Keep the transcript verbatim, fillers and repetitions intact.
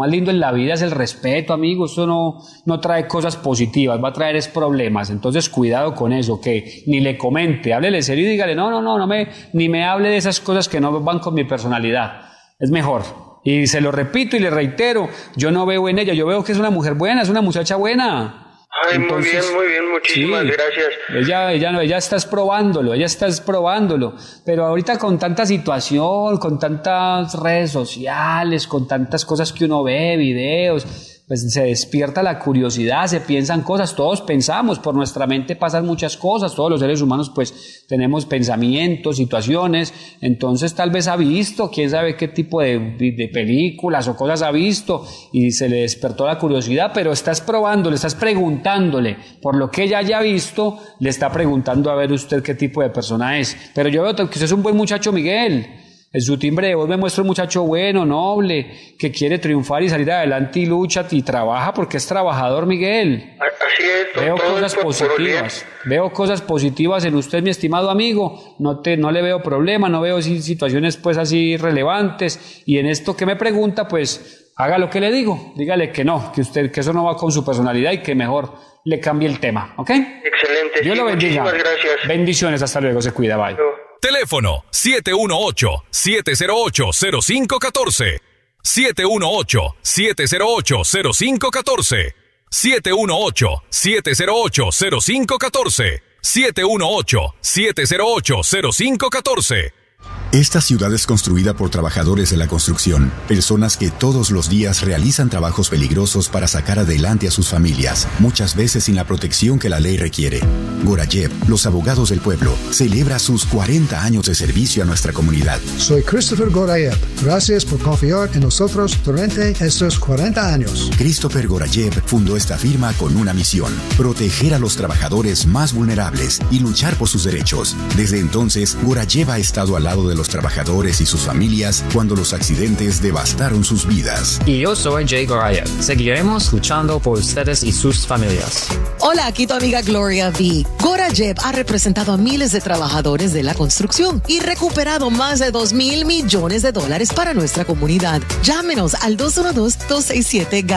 más lindo en la vida es el respeto, amigo. Eso no, no trae cosas positivas, va a traer es problemas. Entonces, cuidado con eso, que ni le comente, háblele serio y dígale, no, no, no, no me, ni me hable de esas cosas que no van con mi personalidad. Es mejor. Y se lo repito y le reitero, yo no veo en ella, yo veo que es una mujer buena, es una muchacha buena. Ay, Entonces, muy bien, muy bien, muchísimas sí, gracias. Ella, ella, ella está probándolo, ella está probándolo, pero ahorita con tanta situación, con tantas redes sociales, con tantas cosas que uno ve, videos, pues se despierta la curiosidad, se piensan cosas, todos pensamos, por nuestra mente pasan muchas cosas, todos los seres humanos pues tenemos pensamientos, situaciones, entonces tal vez ha visto, quién sabe qué tipo de, de películas o cosas ha visto y se le despertó la curiosidad, pero estás probando, le estás preguntándole, por lo que ella haya visto, le está preguntando a ver usted qué tipo de persona es, pero yo veo que usted es un buen muchacho, Miguel. En su timbre de voz me muestra un muchacho bueno, noble, que quiere triunfar y salir adelante y lucha y trabaja porque es trabajador, Miguel. Así es. Veo cosas positivas, veo cosas positivas en usted, mi estimado amigo. No te, no le veo problema, no veo situaciones pues así relevantes. Y en esto que me pregunta, pues haga lo que le digo. Dígale que no, que usted, que eso no va con su personalidad y que mejor le cambie el tema, ¿ok? Excelente. Dios sí, lo bendiga. Muchísimas gracias. Bendiciones, hasta luego, se cuida, bye. No. Teléfono siete uno ocho, siete cero ocho, cero cinco uno cuatro. siete uno ocho, siete cero ocho, cero cinco uno cuatro. siete uno ocho, siete cero ocho, cero cinco uno cuatro. siete uno ocho, siete cero ocho, cero cinco uno cuatro. Esta ciudad es construida por trabajadores de la construcción, personas que todos los días realizan trabajos peligrosos para sacar adelante a sus familias, muchas veces sin la protección que la ley requiere. Gorayev, los abogados del pueblo, celebra sus cuarenta años de servicio a nuestra comunidad. Soy Christopher Gorayev. Gracias por confiar en nosotros durante estos cuarenta años. Christopher Gorayev fundó esta firma con una misión: proteger a los trabajadores más vulnerables y luchar por sus derechos. Desde entonces, Gorayev ha estado al lado de los trabajadores y sus familias cuando los accidentes devastaron sus vidas. Y yo soy Jay Gorayev. Seguiremos luchando por ustedes y sus familias. Hola, aquí tu amiga Gloria V. Gorayev ha representado a miles de trabajadores de la construcción y recuperado más de dos mil millones de dólares para nuestra comunidad. Llámenos al dos uno dos, dos seis siete, G A